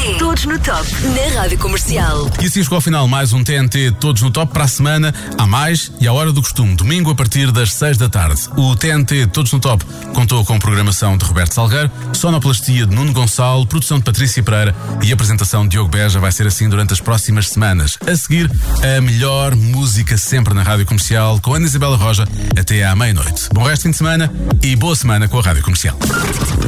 TNT, todos no top, na Rádio Comercial. E assim chegou ao final mais um TNT Todos no Top. Para a semana há mais e à hora do costume, domingo a partir das 6 da tarde. O TNT Todos no Top contou com programação de Roberto Salgueiro, sonoplastia de Nuno Gonçalo, produção de Patrícia Pereira e apresentação de Diogo Beja. Vai ser assim durante as próximas semanas. A seguir, a melhor música sempre na Rádio Comercial, com Ana Isabela Roja, até à meia-noite. Bom resto de fim de semana e boa semana com a Rádio Comercial.